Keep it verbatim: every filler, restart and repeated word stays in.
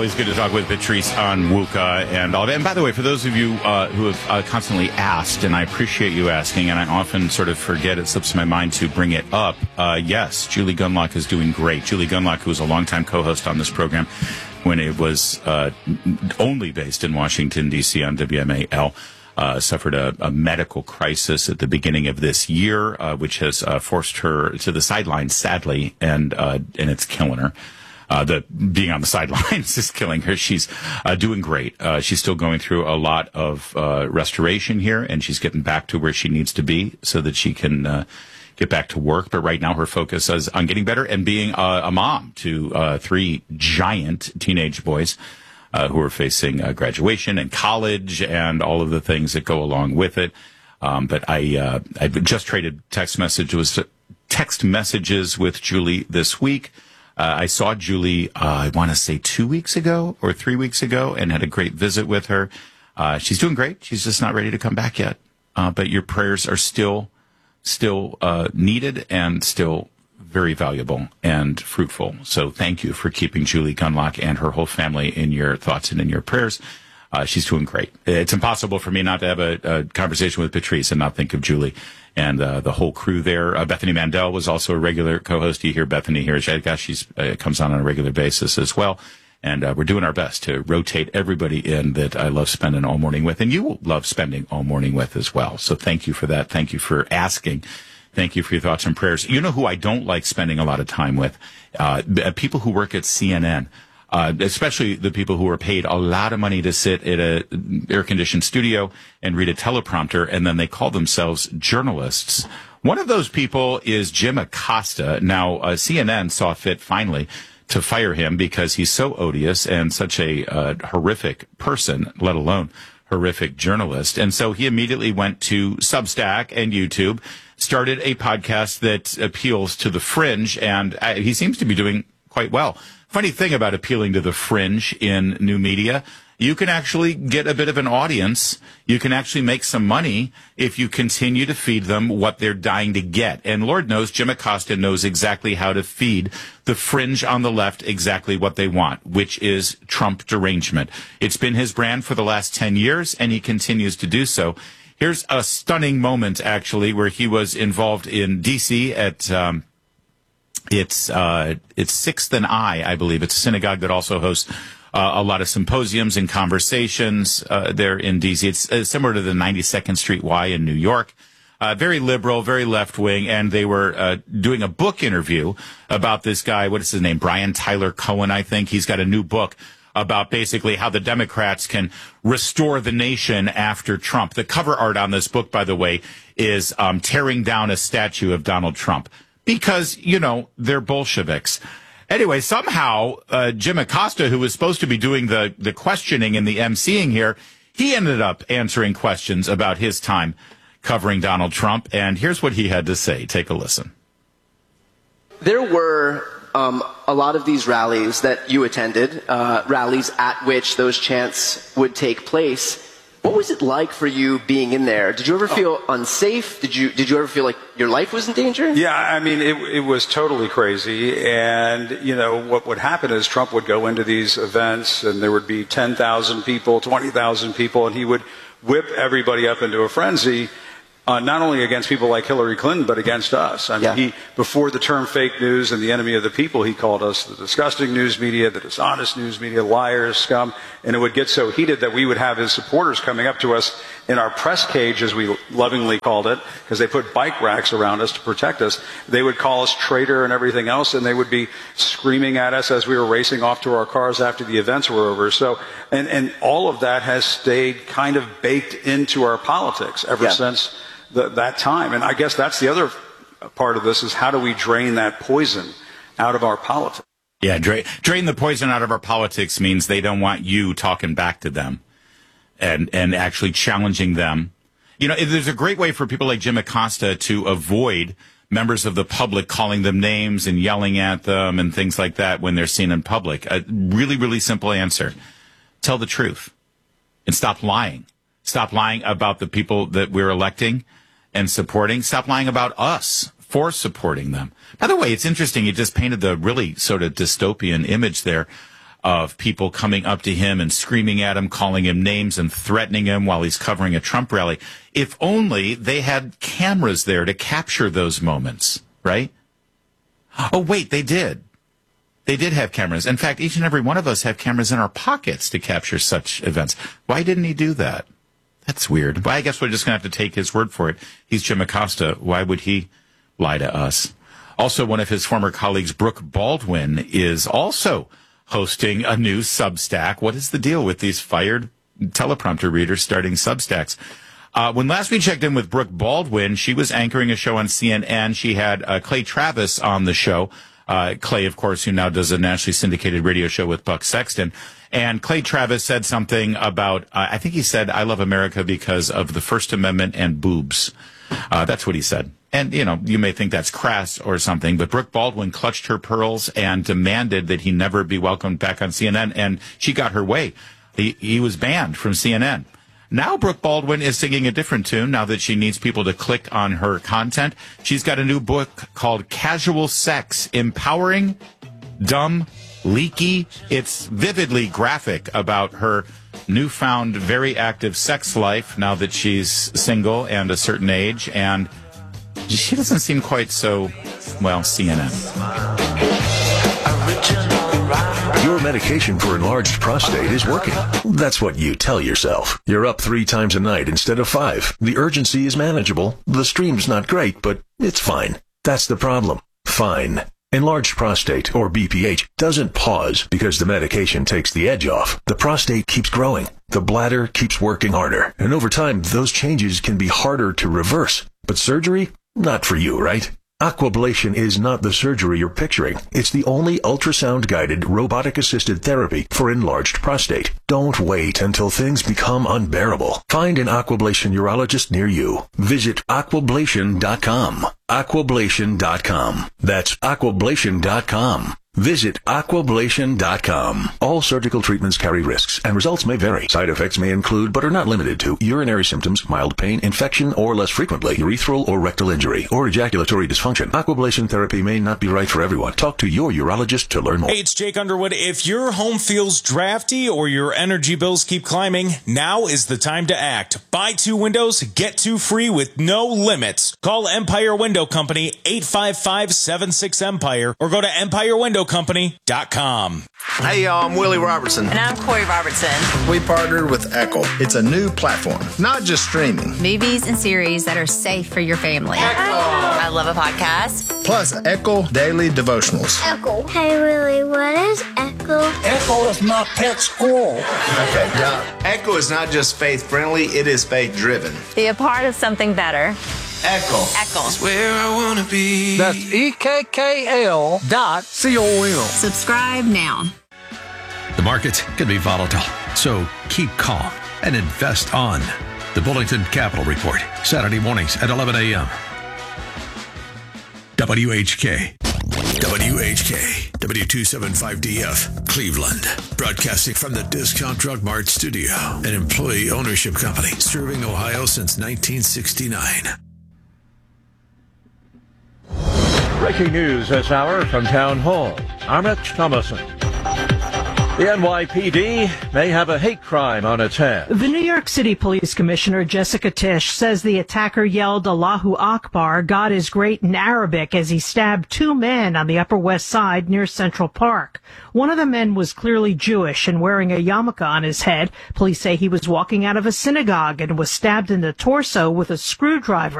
always good to talk with Patrice Onwuka and all of it. And by the way, for those of you uh, who have uh, constantly asked, and I appreciate you asking, and I often sort of forget, it slips my mind to bring it up. Uh, yes, Julie Gunlock is doing great. Julie Gunlock, who was a longtime co-host on this program when it was uh, only based in Washington, D C on W M A L, uh, suffered a, a medical crisis at the beginning of this year, uh, which has uh, forced her to the sidelines, sadly, and uh, and it's killing her. Uh, the being on the sidelines is killing her. She's uh, doing great. Uh, she's still going through a lot of uh, restoration here, and she's getting back to where she needs to be so that she can uh, get back to work. But right now, her focus is on getting better and being uh, a mom to uh, three giant teenage boys uh, who are facing uh, graduation and college and all of the things that go along with it. Um, but I uh, I've just traded text messages text messages with Julie this week. Uh, I saw Julie, uh, I want to say two weeks ago or three weeks ago, and had a great visit with her. Uh, she's doing great. She's just not ready to come back yet. Uh, but your prayers are still, still, uh, needed and still very valuable and fruitful. So thank you for keeping Julie Gunlock and her whole family in your thoughts and in your prayers. Uh, she's doing great. It's impossible for me not to have a, a conversation with Patrice and not think of Julie and uh, the whole crew there. Uh, Bethany Mandel was also a regular co-host. You hear Bethany here. She, gosh, she's uh, comes on on a regular basis as well. And uh, we're doing our best to rotate everybody in that I love spending all morning with, and you will love spending all morning with as well. So thank you for that. Thank you for asking. Thank you for your thoughts and prayers. You know who I don't like spending a lot of time with? Uh, people who work at C N N. Uh, especially the people who are paid a lot of money to sit at a air-conditioned studio and read a teleprompter, and then they call themselves journalists. One of those people is Jim Acosta. Now, uh, C N N saw fit finally to fire him because he's so odious and such a uh, horrific person, let alone horrific journalist. And so he immediately went to Substack and YouTube, started a podcast that appeals to the fringe, and uh, he seems to be doing quite well. Funny thing about appealing to the fringe in new media, you can actually get a bit of an audience. You can actually make some money if you continue to feed them what they're dying to get. And Lord knows Jim Acosta knows exactly how to feed the fringe on the left exactly what they want, which is Trump derangement. It's been his brand for the last ten years, and he continues to do so. Here's a stunning moment, actually, where he was involved in D C at... Um, It's uh, it's Sixth and I, I believe. It's a synagogue that also hosts uh, a lot of symposiums and conversations uh, there in D C. It's uh, similar to the ninety-second Street Y in New York. Uh, very liberal, very left-wing, and they were uh, doing a book interview about this guy. What is his name? Brian Tyler Cohen, I think. He's got a new book about basically how the Democrats can restore the nation after Trump. The cover art on this book, by the way, is um, tearing down a statue of Donald Trump. Because, you know, they're Bolsheviks. Anyway, somehow, uh, Jim Acosta, who was supposed to be doing the, the questioning and the emceeing here, he ended up answering questions about his time covering Donald Trump. And here's what he had to say. Take a listen. There were um, a lot of these rallies that you attended, uh, rallies at which those chants would take place. What was it like for you being in there? Did you ever feel unsafe? Did you did you ever feel like your life was in danger? Yeah, I mean, it, it was totally crazy. And, you know, what would happen is Trump would go into these events and there would be ten thousand people, twenty thousand people, and he would whip everybody up into a frenzy. Uh, not only against people like Hillary Clinton, but against us. I mean, yeah. he, before the term fake news and the enemy of the people, he called us the disgusting news media, the dishonest news media, liars, scum. And it would get so heated that we would have his supporters coming up to us in our press cage, as we lovingly called it, because they put bike racks around us to protect us. They would call us traitor and everything else, and they would be screaming at us as we were racing off to our cars after the events were over. So, and, and all of that has stayed kind of baked into our politics ever yeah. since The, that time. And I guess that's the other part of this, is how do we drain that poison out of our politics? Yeah, drain, drain the poison out of our politics means they don't want you talking back to them and, and actually challenging them. You know, there's a great way for people like Jim Acosta to avoid members of the public calling them names and yelling at them and things like that when they're seen in public. A really, really simple answer. Tell the truth and stop lying. Stop lying about the people that we're electing and supporting. Stop lying about us for supporting them. By the way, it's interesting. You just painted the really sort of dystopian image there of people coming up to him and screaming at him, calling him names and threatening him while he's covering a Trump rally. If only they had cameras there to capture those moments, right? Oh, wait, they did. They did have cameras. In fact, each and every one of us have cameras in our pockets to capture such events. Why didn't he do that? That's weird. Well, I guess we're just going to have to take his word for it. He's Jim Acosta. Why would he lie to us? Also, one of his former colleagues, Brooke Baldwin, is also hosting a new Substack. What is the deal with these fired teleprompter readers starting Substacks? Uh, when last we checked in with Brooke Baldwin, she was anchoring a show on C N N. She had uh, Clay Travis on the show. Uh, Clay, of course, who now does a nationally syndicated radio show with Buck Sexton. And Clay Travis said something about, uh, I think he said, I love America because of the First Amendment and boobs. Uh, that's what he said. And, you know, you may think that's crass or something, but Brooke Baldwin clutched her pearls and demanded that he never be welcomed back on C N N, and she got her way. He, he was banned from C N N. Now Brooke Baldwin is singing a different tune now that she needs people to click on her content. She's got a new book called Casual Sex, Empowering, Dumb, Leaky. It's vividly graphic about her newfound, very active sex life now that she's single and a certain age, and she doesn't seem quite so, well, C N N. Your medication for enlarged prostate is working. That's what you tell yourself. You're up three times a night instead of five. The urgency is manageable. The stream's not great, but it's fine. That's the problem. Fine. Enlarged prostate, or B P H, doesn't pause because the medication takes the edge off. The prostate keeps growing. The bladder keeps working harder. And over time, those changes can be harder to reverse. But surgery? Not for you, right? Aquablation is not the surgery you're picturing. It's the only ultrasound-guided, robotic-assisted therapy for enlarged prostate. Don't wait until things become unbearable. Find an Aquablation urologist near you. Visit aquablation dot com. aquablation dot com. That's aquablation dot com. Visit aquablation dot com. All surgical treatments carry risks, and results may vary. Side effects may include, but are not limited to, urinary symptoms, mild pain, infection, or less frequently, urethral or rectal injury, or ejaculatory dysfunction. Aquablation therapy may not be right for everyone. Talk to your urologist to learn more. Hey, it's Jake Underwood. If your home feels drafty or your energy bills keep climbing, now is the time to act. Buy two windows, get two free with no limits. Call Empire Window Company, eight five five, seven six, EMPIRE, or go to empire window company dot com. Hey, y'all, I'm Willie Robertson. And I'm Corey Robertson. We partnered with Echo. It's a new platform, not just streaming. Movies and series that are safe for your family. Echo. I love a podcast. Plus, Echo Daily Devotionals. Echo. Hey, Willie, what is Echo? Echo is my pet squirrel. Okay, yeah. Echo is not just faith-friendly, it is faith-driven. Be a part of something better. Echo. Echo. That's where I want to be. That's E K K L dot C O M. Subscribe now. The markets can be volatile, so keep calm and invest on the Bullington Capital Report, Saturday mornings at eleven a.m. W H K. W H K, W two seventy-five D F, Cleveland. Broadcasting from the Discount Drug Mart studio, an employee ownership company serving Ohio since nineteen sixty-nine. Breaking news this hour from Town Hall. I'm Rich Thomason. The N Y P D may have a hate crime on its hands. The New York City Police Commissioner Jessica Tisch says the attacker yelled Allahu Akbar, God is great in Arabic, as he stabbed two men on the Upper West Side near Central Park. One of the men was clearly Jewish and wearing a yarmulke on his head. Police say he was walking out of a synagogue and was stabbed in the torso with a screwdriver.